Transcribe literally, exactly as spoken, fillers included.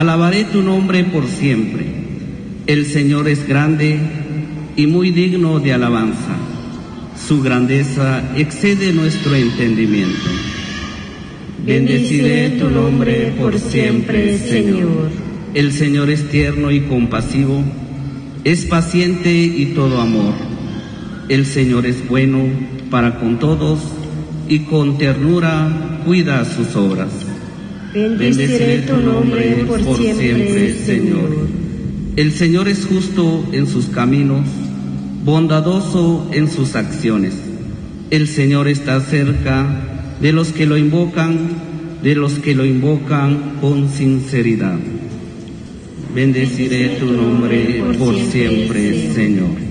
Alabaré tu nombre por siempre. El Señor es grande y muy digno de alabanza. Su grandeza excede nuestro entendimiento. Bendeciré tu nombre por siempre, Señor. El Señor es tierno y compasivo, es paciente y todo amor. El Señor es bueno para con todos y con ternura cuida sus obras. Bendeciré tu nombre por siempre, Señor. El Señor es justo en sus caminos, bondadoso en sus acciones. El Señor está cerca de los que lo invocan, de los que lo invocan con sinceridad. Bendeciré tu nombre por siempre, Señor.